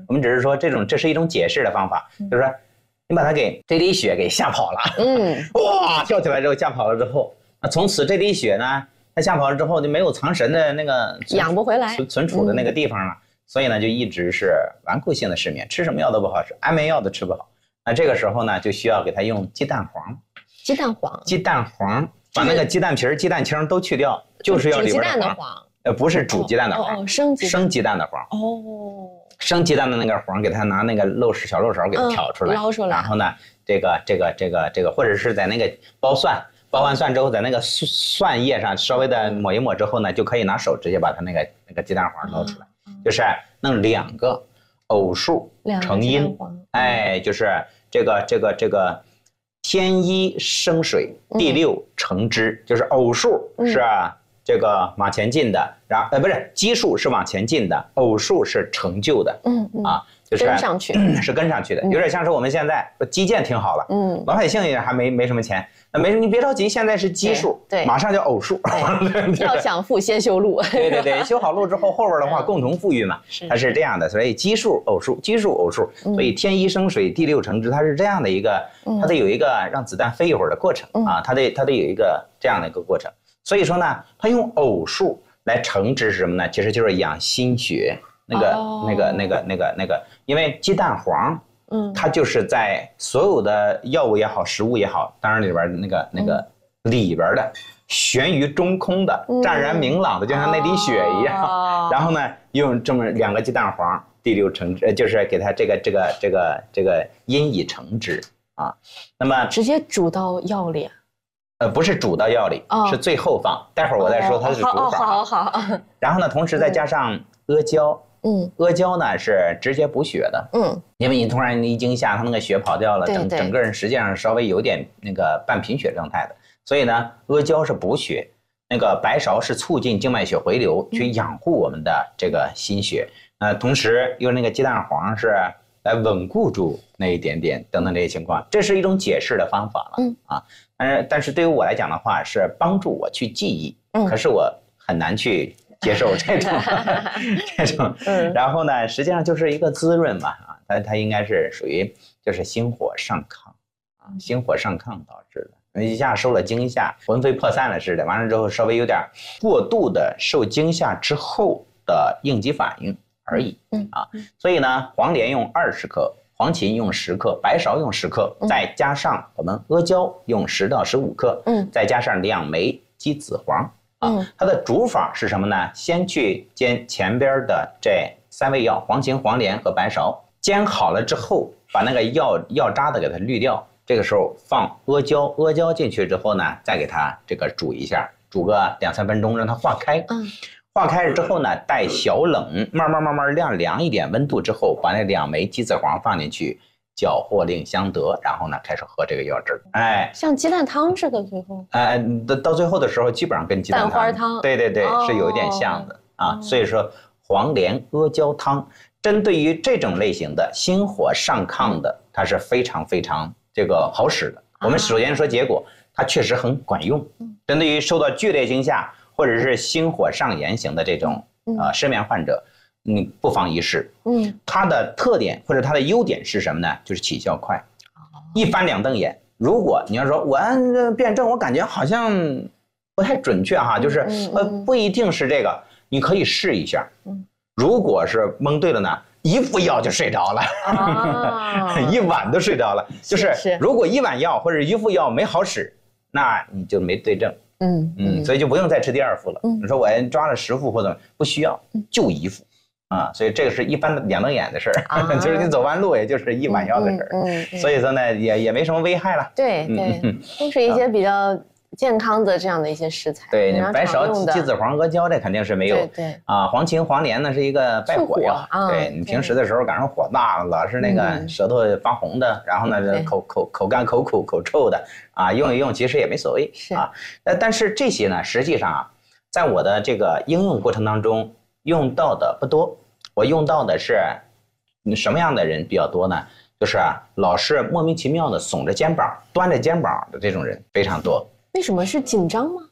我们只是说这是一种解释的方法，就是说你把它给这滴血给吓跑了，哇，跳起来之后吓跑了之后，那从此这滴血呢，它吓跑了之后就没有藏神的那个养不回来存储的那个地方了，所以呢就一直是顽固性的失眠，吃什么药都不好使，安眠药都吃不好。那这个时候呢就需要给它用鸡蛋黄，鸡蛋黄把那个鸡蛋皮、鸡蛋清都去掉，就是要里边的黄。不是煮鸡蛋的黄，生鸡蛋的黄。生鸡蛋的那个黄，给它拿那个小漏勺给它挑出来， 捞出来。 然后呢，这个，或者是在那个包完蒜之后，在那个蒜叶上稍微的抹一抹之后呢，就可以拿手直接把它那个鸡蛋黄捞出来，就是弄2个偶数成阴，哎，就是这个天一生水，地六成支，就是偶数是这个往前进的，然后不是奇数是往前进的，偶数是成就的，就是跟上去， 是跟上去的，有点像是我们现在基建挺好了，老百姓也还没什么钱，那没事你别着急，现在是奇数，对，马上就偶数， 要想富先修路， 对，修好路之后，后边的话共同富裕嘛，它是这样的，所以奇数偶数，奇数偶数，所以天一生水，地六成支，它是这样的一个，它得有一个让子弹飞一会儿的过程啊，它得有一个这样的一个过程。所以说呢，他用偶数来成支是什么呢？其实就是养心血，那个，因为鸡蛋黄，它就是在所有的药物也好，食物也好，当然里边那个里边的悬于中空的，湛然明朗的，就像那滴血一样。然后呢，用这么2个鸡蛋黄，第六成支，就是给它这个阴以成支啊。那么直接煮到药里。 不是煮到药里，是最后放。待会儿我再说它是煮法。 好。 然后呢，同时再加上阿胶，阿胶呢是直接补血的，因为你突然一惊吓，它那个血跑掉了，整个人实际上稍微有点那个半贫血状态的，所以呢，阿胶是补血，那个白芍是促进静脉血回流，去养护我们的这个心血。同时用那个鸡蛋黄是来稳固住那一点点等等这些情况，这是一种解释的方法了，但是对于我来讲的话，是帮助我去记忆，可是我很难去接受这种，然后呢，实际上就是一个滋润嘛，它应该是属于就是心火上亢，心火上亢导致的，一下受了惊吓，魂飞魄散了似的，完了之后稍微有点过度的受惊吓之后的应激反应而已，所以呢，黄连用20克。黄芩用10克，白芍用10克，再加上我们阿胶用10到15克，再加上2枚鸡子黄，它的煮法是什么呢？先去煎前边的这3味药，黄芩、黄连和白芍，煎好了之后，把那个药渣的给它滤掉，这个时候放阿胶，阿胶进去之后呢，再给它这个煮一下，煮个2、3分钟，让它化开。化开了之后呢，待小冷，慢慢凉一点温度之后，把那2枚鸡子黄放进去，搅和令相得，然后呢开始喝这个药汁。哎， 像鸡蛋汤似的，最后。 到最后的时候，基本上跟鸡蛋花汤。 对，是有一点像的啊。所以说黄连阿胶汤，针对于这种类型的心火上亢的，它是非常这个好使的。我们首先说结果，它确实很管用。针对于受到剧烈惊吓，或者是心火上炎型的这种失眠患者，你不妨一试。它的特点或者它的优点是什么呢？就是起效快，一翻2瞪眼。如果你要说我辩证，我感觉好像不太准确哈，就是不一定是这个，你可以试一下。如果是蒙对了呢，一副药就睡着了，一晚都睡着了。就是如果1碗药或者1副药没好使，那你就没对症。所以就不用再吃第2副了。你说我抓了10副或者不需要，就1副所以这个是一般2瞪眼的事儿，就是你走弯路也就是1碗药的事儿。所以说呢，也没什么危害了。 对，都是一些比较健康的这样的一些食材。 对，白芍、鸡子黄、阿胶这肯定是没有。 对黄芩、黄连呢是一个败火药。对，你平时的时候赶上火大了，老是那个舌头发红的，然后呢口干口苦口臭的用一用其实也没所谓但是这些呢，实际上在我的这个应用过程当中用到的不多。我用到的是什么样的人比较多呢？就是老是莫名其妙的耸着肩膀、端着肩膀的这种人非常多。 为什么是紧张吗？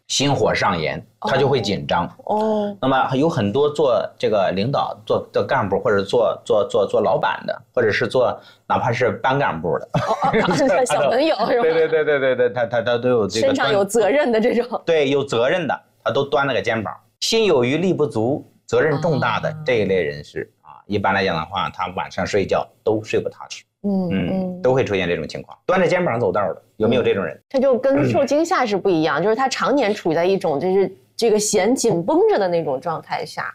心火上炎，他就会紧张。那么有很多做这个领导、做干部，或者做老板的，或者是做哪怕是班干部的， 小朋友是吧？ 对，他都有这个身上有责任的这种。 对，有责任的，他都端了个肩膀。心有余力不足、责任重大的这一类人士啊，一般来讲的话，他晚上睡觉都睡不踏实。都会出现这种情况，端着肩膀走道的，有没有这种人？ 这就跟受惊吓是不一样，就是他常年处在一种就是这个弦紧绷着的那种状态下。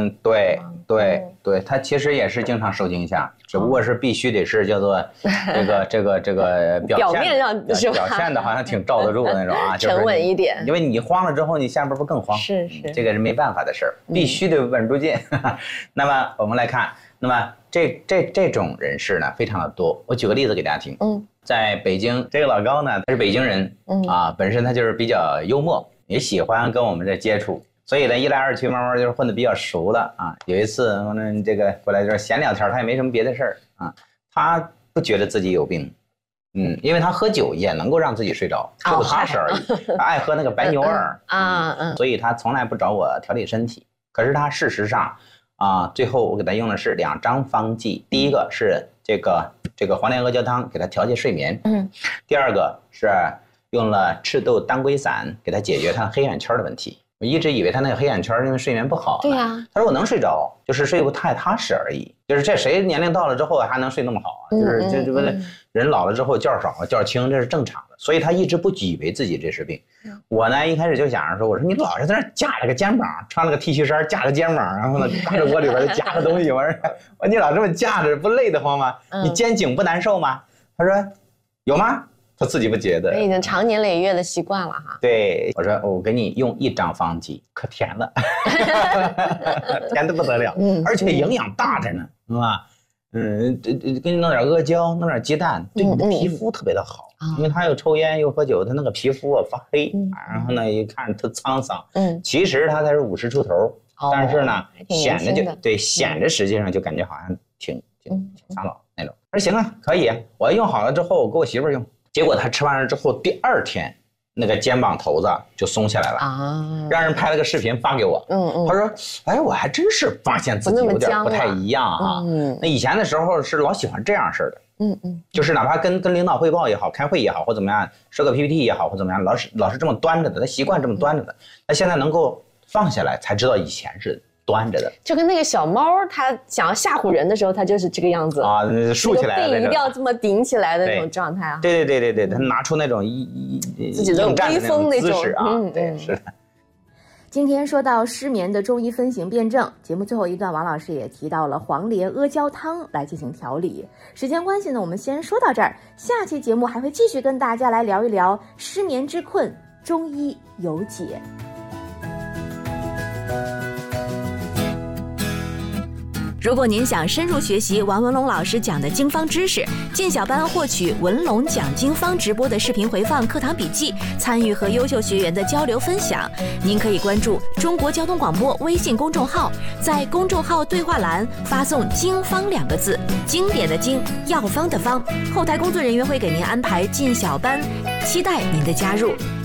对，他其实也是经常受惊吓，只不过是必须得是叫做这个表面上是吧？ 表现的好像挺罩得住的那种啊， 沉稳一点。 因为你慌了之后，你下边不更慌？ 是， 这个是没办法的事儿，必须得稳住劲。那么我们来看。那么这种人士呢非常的多，我举个例子给大家听。在北京，这个老高呢他是北京人，本身他就是比较幽默，也喜欢跟我们这接触，所以呢一来二去慢慢就是混得比较熟了啊。有一次我们这个过来就是闲聊天，他也没什么别的事儿啊，他不觉得自己有病，因为他喝酒也能够让自己睡着，睡不踏实而已。他爱喝那个白牛二所以他从来不找我调理身体。可是他事实上。最后我给他用的是2张方剂，第一个是这个黄连阿胶汤给他调节睡眠，第二个是用了赤豆当归散给他解决他黑眼圈的问题。我一直以为他那个黑眼圈因为睡眠不好， 对呀， 他说我能睡着，就是睡不太踏实而已。就是这谁年龄到了之后还能睡那么好啊？就是这人老了之后觉少觉轻，这是正常的。所以他一直不以为自己这是病。我呢一开始就想着说，我说你老是在那架了个肩膀，穿了个 T 恤衫架着肩膀，然后呢大着窝里边夹着东西，我说你老这么架着不累得慌吗？你肩颈不难受吗？他说有吗？他自己不觉得， 已经长年累月的习惯了哈。 对，我说我给你用1张方剂，可甜了，甜得不得了，而且营养大着呢，是吧？给你弄点阿胶，弄点鸡蛋，对你的皮肤特别的好，因为他又抽烟又喝酒，他那个皮肤发黑，然后呢一看特沧桑，其实他才是50出头，但是呢显着实际上就感觉好像挺苍老那种。我说行啊，可以，我用好了之后我给我媳妇用。结果他吃完了之后，第2天，那个肩膀头子就松下来了让人拍了个视频发给我。他说：“哎，我还真是发现自己有点不太一样啊。那以前的时候是老喜欢这样式的，就是哪怕跟领导汇报也好，开会也好，或怎么样，设个 PPT 也好，或怎么样，老是这么端着的，他习惯这么端着的。他现在能够放下来，才知道以前是。”端着的， 就跟那个小猫，它想要吓唬人的时候，它就是这个样子啊， 竖起来的， 背一定要这么顶起来的那种状态啊。 对，他拿出那种自己的威风那种姿势啊，对，是的。 今天说到失眠的中医分型辩证，节目最后一段，王老师也提到了黄连阿胶汤来进行调理。时间关系呢，我们先说到这儿，下期节目还会继续跟大家来聊一聊失眠之困，中医有解。 如果您想深入学习王文龙老师讲的经方知识，进小班获取文龙讲经方直播的视频回放、课堂笔记，参与和优秀学员的交流分享，您可以关注中国交通广播微信公众号，在公众号对话栏发送“经方”2个字，经典的经，药方的方，后台工作人员会给您安排进小班，期待您的加入。